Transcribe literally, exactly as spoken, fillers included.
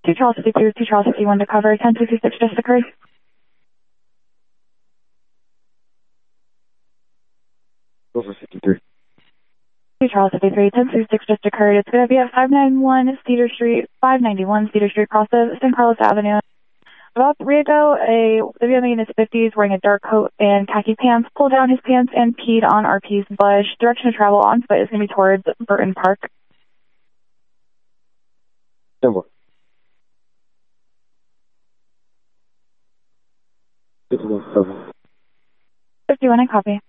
two Charles fifty-two, two Charles fifty-one to cover, ten sixty-six just occurred. Over fifty-three. two Charles fifty-three, ten sixty-six just occurred. It's going to be at five ninety-one Cedar Street, five ninety-one Cedar Street, cross of San Carlos Avenue. About three ago, a man in his fifties wearing a dark coat and khaki pants pulled down his pants and peed on R P's bush. Direction of travel on foot is going to be towards Burton Park. Number. fifty-one, fifty-one, I copy.